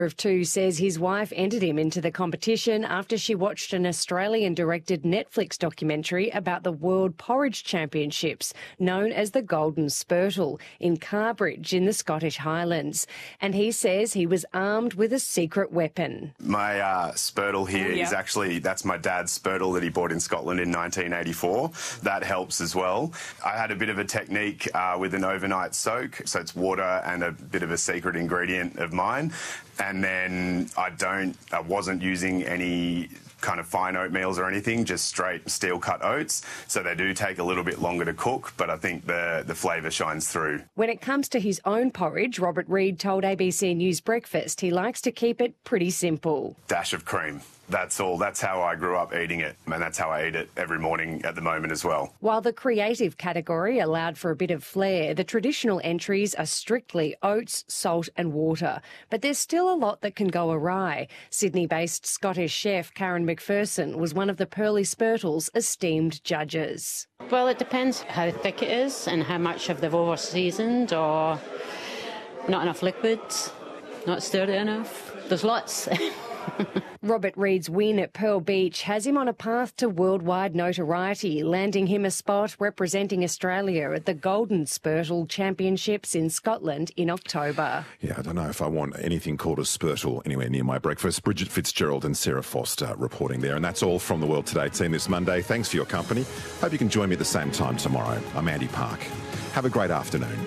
of two says his wife entered him into the competition after she watched an Australian-directed Netflix documentary about the World Porridge Championships, known as the Golden Spurtle, in Carbridge in the Scottish Highlands. And he says he was armed with a secret weapon. My spurtle here is actually, that's my dad's spurtle that he bought in Scotland in 1984. That helps as well. I had a bit of a technique with an overnight soak, so it's water and a bit of a secret ingredient of mine. And then I wasn't using any kind of fine oatmeals or anything, just straight steel-cut oats. So they do take a little bit longer to cook, but I think the flavour shines through. When it comes to his own porridge, Robert Reid told ABC News Breakfast he likes to keep it pretty simple. Dash of cream. That's all. That's how I grew up eating it, and that's how I eat it every morning at the moment as well. While the creative category allowed for a bit of flair, the traditional entries are strictly oats, salt and water. But there's still a lot that can go awry. Sydney-based Scottish chef Karen McPherson was one of the Pearly Spurtle's esteemed judges. Well, it depends how thick it is and how much of they've over-seasoned or not enough liquids, not sturdy enough. There's lots. Robert Reid's win at Pearl Beach has him on a path to worldwide notoriety, landing him a spot representing Australia at the Golden Spurtle Championships in Scotland in October. Yeah, I don't know if I want anything called a spurtle anywhere near my breakfast. Bridget Fitzgerald and Sarah Foster reporting there. And that's all from the World Today team this Monday. Thanks for your company. Hope you can join me at the same time tomorrow. I'm Andy Park. Have a great afternoon.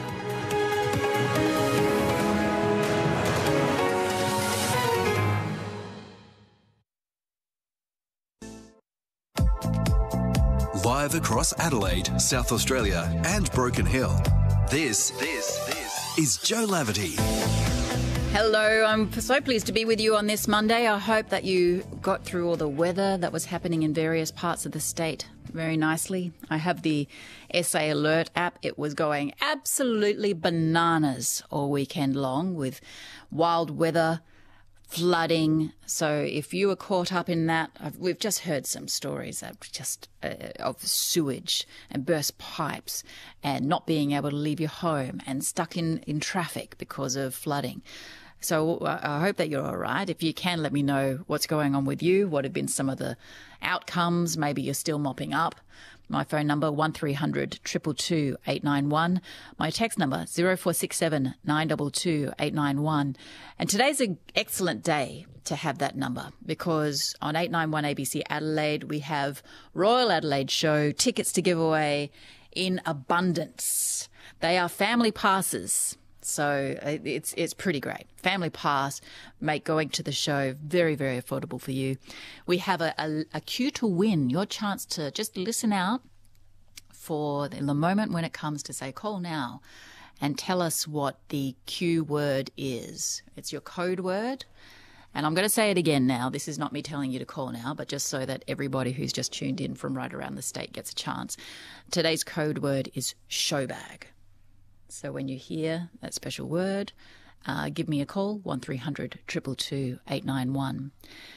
Live across Adelaide, South Australia and Broken Hill, this is Jo Laverty. Hello, I'm so pleased to be with you on this Monday. I hope that you got through all the weather that was happening in various parts of the state very nicely. I have the SA Alert app. It was going absolutely bananas all weekend long with wild weather, flooding. So if you were caught up in that, we've just heard some stories of sewage and burst pipes and not being able to leave your home and stuck in traffic because of flooding. So I hope that you're all right. If you can, let me know what's going on with you, what have been some of the outcomes. Maybe you're still mopping up. My phone number, 1300 222 891. My text number, 0467 922 891. And today's an excellent day to have that number because on 891 ABC Adelaide, we have Royal Adelaide Show tickets to give away in abundance. They are family passes. So it's pretty great. Family pass, make going to the show very, very affordable for you. We have a cue to win, your chance to just listen out for the moment when it comes to say call now and tell us what the cue word is. It's your code word. And I'm going to say it again now. This is not me telling you to call now, but just so that everybody who's just tuned in from right around the state gets a chance. Today's code word is showbag. So when you hear that special word, give me a call, 1300 222 891.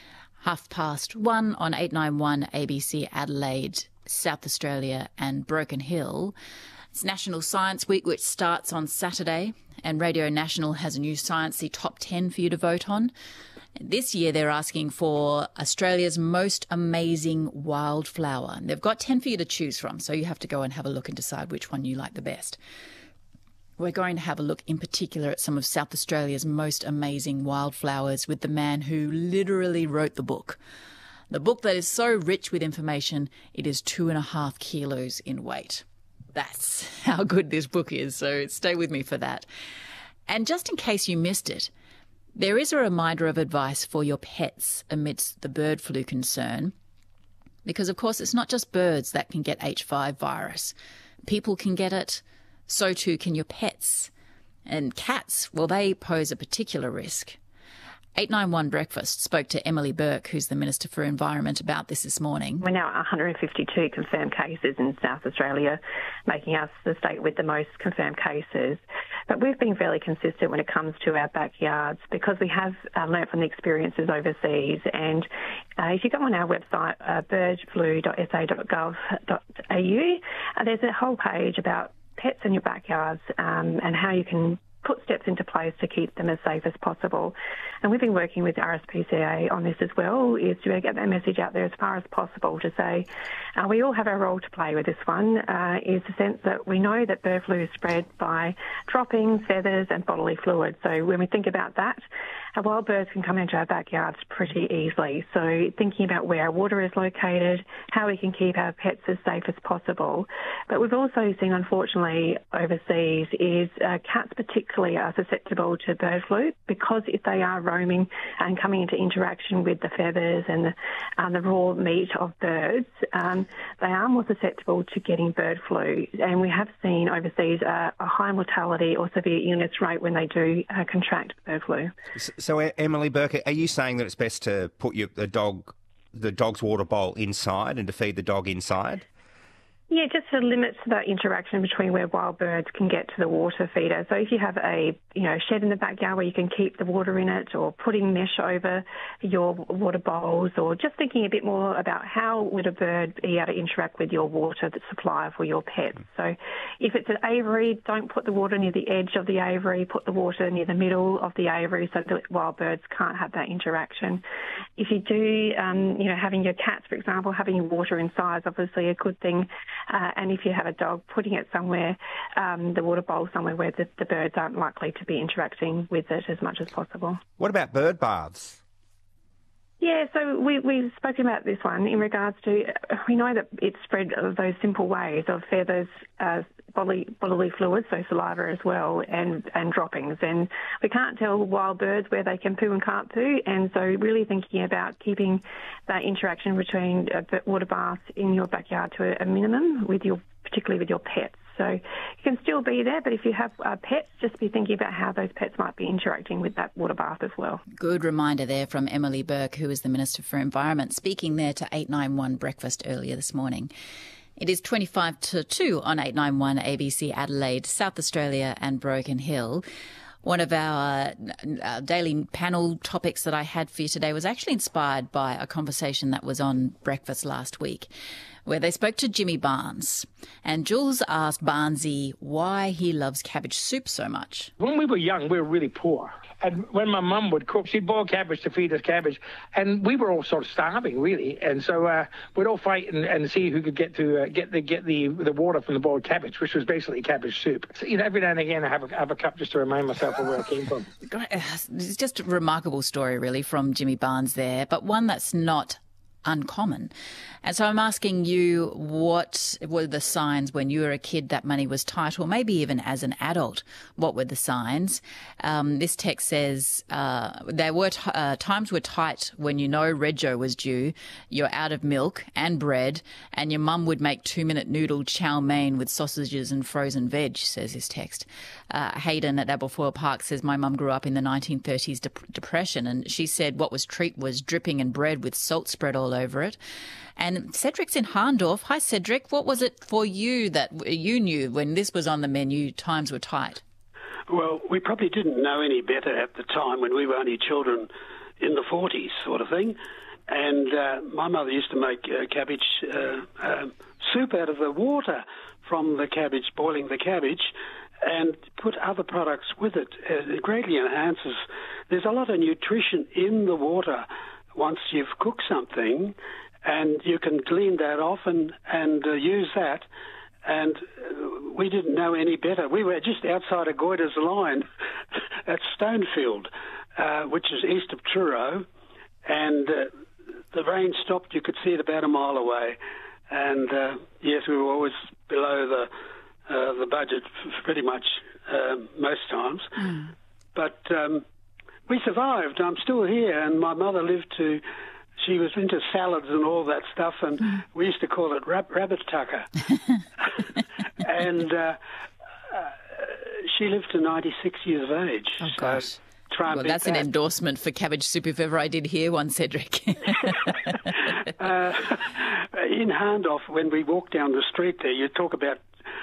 1:30 on 891 ABC Adelaide, South Australia and Broken Hill. It's National Science Week, which starts on Saturday, and Radio National has a new Sciencey Top 10 for you to vote on. This year they're asking for Australia's most amazing wildflower. And they've got 10 for you to choose from, so you have to go and have a look and decide which one you like the best. We're going to have a look in particular at some of South Australia's most amazing wildflowers with the man who literally wrote the book. The book that is so rich with information, it is 2.5 kilos in weight. That's how good this book is, so stay with me for that. And just in case you missed it, there is a reminder of advice for your pets amidst the bird flu concern. Because, of course, it's not just birds that can get H5 virus. People can get it. So too can your pets. And cats, well, they pose a particular risk. 891 Breakfast spoke to Emily Burke, who's the Minister for Environment, about this morning. We're now at 152 confirmed cases in South Australia, making us the state with the most confirmed cases. But we've been fairly consistent when it comes to our backyards because we have learnt from the experiences overseas. And if you go on our website, birdflu.sa.gov.au, there's a whole page about pets in your backyards and how you can put steps into place to keep them as safe as possible. And we've been working with RSPCA on this as well, is to get that message out there as far as possible to say we all have a role to play with this one, is the sense that we know that bird flu is spread by droppings, feathers and bodily fluids. So when we think about that, wild birds can come into our backyards pretty easily. So thinking about where our water is located, how we can keep our pets as safe as possible. But we've also seen, unfortunately, overseas is cats particularly are susceptible to bird flu because if they are roaming and coming into interaction with the feathers and the raw meat of birds, they are more susceptible to getting bird flu. And we have seen overseas a high mortality or severe illness rate when they do contract bird flu. So, Emily Burke, are you saying that it's best to put the dog's water bowl inside and to feed the dog inside? Yeah, just to limit that interaction between where wild birds can get to the water feeder. So if you have a shed in the backyard where you can keep the water in it, or putting mesh over your water bowls, or just thinking a bit more about how would a bird be able to interact with your water supply for your pets. So if it's an aviary, don't put the water near the edge of the aviary, put the water near the middle of the aviary so that wild birds can't have that interaction. If you do, having your cats, for example, having your water inside is obviously a good thing. And if you have a dog, putting it somewhere, the water bowl somewhere where the birds aren't likely to be interacting with it as much as possible. What about bird baths? Yeah, so we've spoken about this one in regards to, we know that it's spread those simple ways of feathers, bodily fluids, so saliva as well, and droppings. And we can't tell wild birds where they can poo and can't poo. And so really thinking about keeping that interaction between water baths in your backyard to a minimum, particularly with your pets. So you can still be there, but if you have pets, just be thinking about how those pets might be interacting with that water bath as well. Good reminder there from Emily Burke, who is the Minister for Environment, speaking there to 891 Breakfast earlier this morning. It is 25 to 2 on 891 ABC Adelaide, South Australia and Broken Hill. One of our daily panel topics that I had for you today was actually inspired by a conversation that was on Breakfast last week, where they spoke to Jimmy Barnes. And Jules asked Barnesy why he loves cabbage soup so much. When we were young, we were really poor. And when my mum would cook, she'd boil cabbage to feed us cabbage. And we were all sort of starving, really. And so we'd all fight and see who could get the water from the boiled cabbage, which was basically cabbage soup. So, every now and again I have a cup just to remind myself of where I came from. It's just a remarkable story, really, from Jimmy Barnes there, but one that's not uncommon. And so I'm asking you, what were the signs when you were a kid that money was tight, or maybe even as an adult? What were the signs? This text says there were times were tight when Rego was due, you're out of milk and bread, and your mum would make 2-minute noodle chow mein with sausages and frozen veg, says this text. Hayden at Aberfoyle Park says, my mum grew up in the 1930s depression, and she said what was treat was dripping and bread with salt spread all over it. And Cedric's in Harndorf. Hi, Cedric. What was it for you that you knew when this was on the menu, times were tight? Well, we probably didn't know any better at the time when we were only children in the 40s sort of thing. And my mother used to make cabbage soup out of the water from the cabbage, boiling the cabbage, and put other products with it. It greatly enhances. There's a lot of nutrition in the water once you've cooked something, and you can clean that off and use that. And we didn't know any better. We were just outside of Goyder's Line at Stonefield, which is east of Truro, and the rain stopped. You could see it about a mile away. And yes, we were always below the budget pretty much most times. Mm. But we survived. I'm still here, and my mother she was into salads and all that stuff, and we used to call it rabbit tucker. And she lived to 96 years of age. Oh, gosh. Well, that's an endorsement for cabbage soup if ever I did hear one, Cedric. In Harndorf, when we walk down the street there, you talk about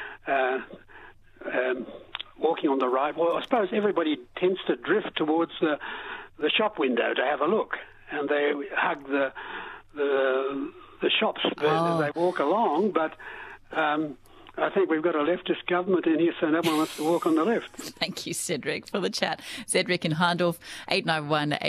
walking on the right. Well, I suppose everybody tends to drift towards the shop window to have a look, and they hug the shops as they walk along. But I think we've got a leftist government in here, so no one wants to walk on the left. Thank you, Cedric, for the chat. Cedric in Hahndorf, 891